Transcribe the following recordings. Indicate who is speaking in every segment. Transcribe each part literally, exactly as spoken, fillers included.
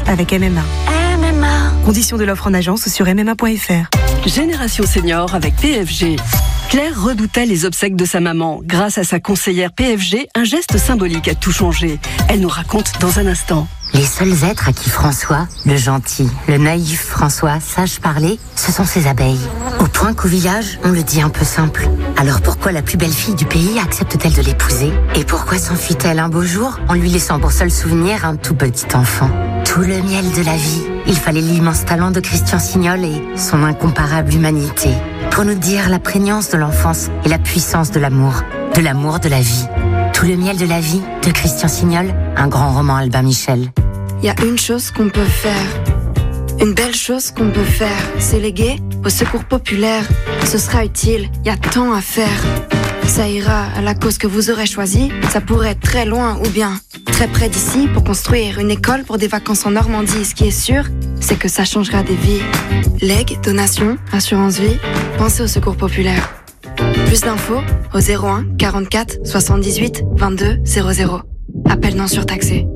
Speaker 1: avec M M A.
Speaker 2: M M A.
Speaker 1: Conditions de l'offre en agence sur m m a point f r.
Speaker 3: Génération Senior avec P F G. Claire redoutait les obsèques de sa maman. Grâce à sa conseillère P F G, un geste symbolique a tout changé. Elle nous raconte dans un instant.
Speaker 4: Les seuls êtres à qui François, le gentil, le naïf François, sache parler, ce sont ses abeilles. Au point qu'au village, on le dit un peu simple. Alors pourquoi la plus belle fille du pays accepte-t-elle de l'épouser? Et pourquoi s'enfuit-elle un beau jour en lui laissant pour seul souvenir un tout petit enfant? Tout le miel de la vie. Il fallait l'immense talent de Christian Signol et son incomparable humanité pour nous dire la prégnance de l'enfance et la puissance de l'amour, de l'amour de la vie. Tout le miel de la vie de Christian Signol, un grand roman Albin Michel.
Speaker 5: Il y a une chose qu'on peut faire, une belle chose qu'on peut faire, c'est léguer au secours populaire. Ce sera utile, il y a tant à faire. Ça ira à la cause que vous aurez choisie, ça pourrait être très loin ou bien très près d'ici pour construire une école pour des vacances en Normandie. Ce qui est sûr, c'est que ça changera des vies. Legs, donations, assurance vie, pensez au secours populaire. Plus d'infos au zéro un quarante-quatre soixante-dix-huit vingt-deux zéro zéro. Appel non surtaxé.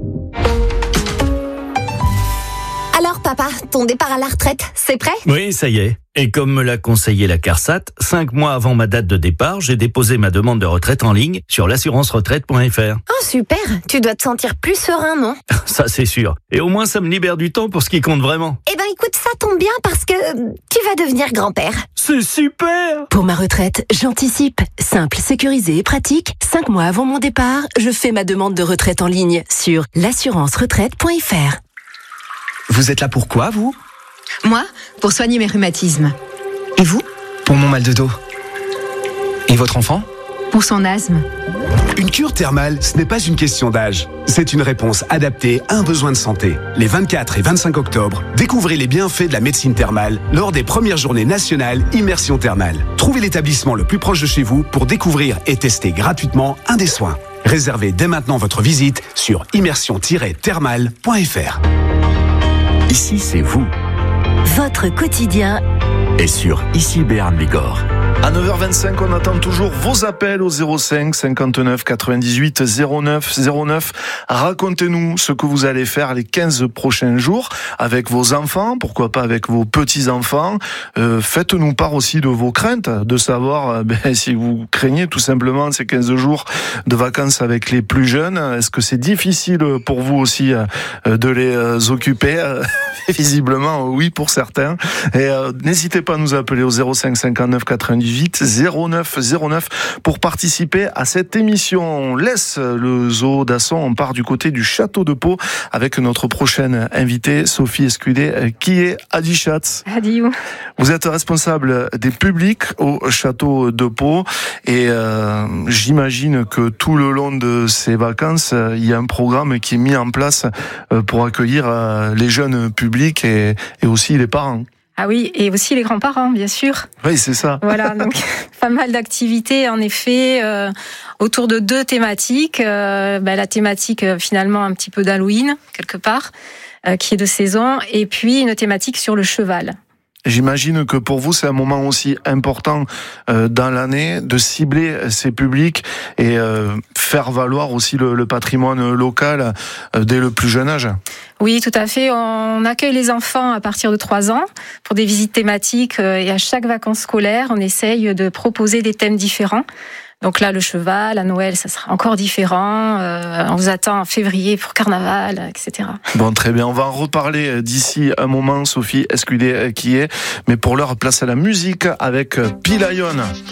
Speaker 2: Alors papa, ton départ à la retraite, c'est prêt?
Speaker 6: Oui, ça y est. Et comme me l'a conseillé la CARSAT, cinq mois avant ma date de départ, j'ai déposé ma demande de retraite en ligne sur l'assurance retraite point f r.
Speaker 2: Oh super, tu dois te sentir plus serein, non?
Speaker 6: Ça c'est sûr. Et au moins ça me libère du temps pour ce qui compte vraiment.
Speaker 2: Eh ben écoute, ça tombe bien parce que tu vas devenir grand-père.
Speaker 6: C'est super!
Speaker 3: Pour ma retraite, j'anticipe. Simple, sécurisé et pratique. Cinq mois avant mon départ, je fais ma demande de retraite en ligne sur l'assurance retraite point f r.
Speaker 7: Vous êtes là pour quoi, vous?
Speaker 8: Moi, pour soigner mes rhumatismes. Et vous?
Speaker 7: Pour mon mal de dos. Et votre enfant?
Speaker 8: Pour son asthme.
Speaker 9: Une cure thermale, ce n'est pas une question d'âge. C'est une réponse adaptée à un besoin de santé. Les vingt-quatre et vingt-cinq octobre, découvrez les bienfaits de la médecine thermale lors des premières journées nationales Immersion Thermale. Trouvez l'établissement le plus proche de chez vous pour découvrir et tester gratuitement un des soins. Réservez dès maintenant votre visite sur immersion tiret thermale point f r.
Speaker 10: Ici, c'est vous.
Speaker 11: Votre quotidien
Speaker 10: est sur Ici Béarn Bigorre.
Speaker 12: À neuf heures vingt-cinq, on attend toujours vos appels au zéro cinq cinquante-neuf quatre-vingt-dix-huit zéro neuf zéro neuf. Racontez-nous ce que vous allez faire les quinze prochains jours avec vos enfants, pourquoi pas avec vos petits-enfants. Euh, faites-nous part aussi de vos craintes, de savoir euh, ben, si vous craignez tout simplement ces quinze jours de vacances avec les plus jeunes. Est-ce que c'est difficile pour vous aussi euh, de les euh, occuper? euh, Visiblement, oui, pour certains. Et euh, n'hésitez pas à nous appeler au zéro cinq cinquante-neuf quatre-vingt-dix-huit zéro neuf zéro neuf pour participer à cette émission. On laisse le zoo d'Asson, on part du côté du château de Pau avec notre prochaine invitée, Sophie Escudé, qui est Adi Schatz.
Speaker 13: Adi.
Speaker 12: Vous êtes responsable des publics au château de Pau et euh, j'imagine que tout le long de ces vacances, il y a un programme qui est mis en place pour accueillir les jeunes publics et, et aussi les parents.
Speaker 13: Ah oui, et aussi les grands-parents, bien sûr.
Speaker 12: Oui, c'est ça.
Speaker 13: Voilà, donc pas mal d'activités, en effet, euh, autour de deux thématiques. Euh, bah, la thématique, euh, finalement, un petit peu d'Halloween, quelque part, euh, qui est de saison, et puis une thématique sur le cheval.
Speaker 12: J'imagine que pour vous, c'est un moment aussi important euh, dans l'année de cibler ces publics et euh, faire valoir aussi le, le patrimoine local euh, dès le plus jeune âge.
Speaker 13: Oui, tout à fait. On accueille les enfants à partir de trois ans pour des visites thématiques et à chaque vacances scolaires, on essaye de proposer des thèmes différents. Donc là, le cheval, à Noël, ça sera encore différent. Euh, on vous attend en février pour Carnaval, et cetera.
Speaker 12: Bon, très bien. On va en reparler d'ici un moment, Sophie Escudé qui est. Mais pour l'heure, place à la musique avec Pilayon.